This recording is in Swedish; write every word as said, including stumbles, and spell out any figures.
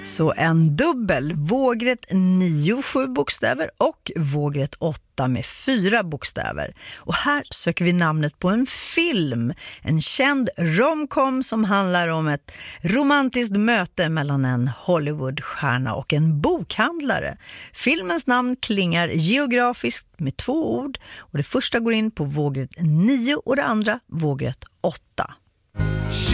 Så en dubbel, vågrätt nio, sju bokstäver och vågrätt åtta med fyra bokstäver. Och här söker vi namnet på en film, en känd romcom som handlar om ett romantiskt möte mellan en Hollywoodstjärna och en bokhandlare. Filmens namn klingar geografiskt med två ord och det första går in på vågrätt nio och det andra vågrätt åtta.